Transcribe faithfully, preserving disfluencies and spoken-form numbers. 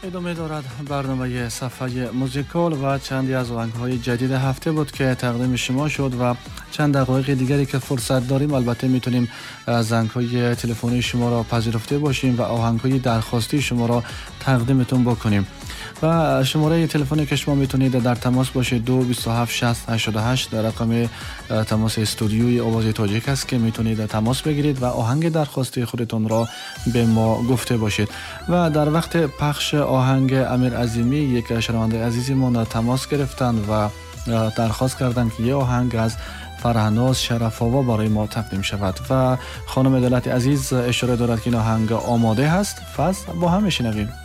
ادامه دارد برنامه صفحه موزیکال و چندی از آهنگ‌های جدید هفته بود که تقدیم شما شد و چند دقایق دیگری که فرصت داریم البته میتونیم زنگ‌های تلفنی شما را پذیرفته باشیم و آهنگ‌های درخواستی شما را تقدیمتون بکنیم. و شماره تلفنی که شما میتونید در تماس باشید دو بیست و هفت شصت هشتاد و هشت در رقم تماس استودیوی آواز تاجیک است که میتونید تماس بگیرید و آهنگ درخواستی خودتون را به ما گفته باشید. و در وقت پخش آهنگ امیر عظیمی یک شنونده عزیزی ما تماس گرفتند و درخواست کردند که یه آهنگ از فرهناز شرف‌آوا برای ما تقدیم شود و خانم دولت عزیز اشاره دارد که این آهنگ آماده هست. پس با هم بشنویم.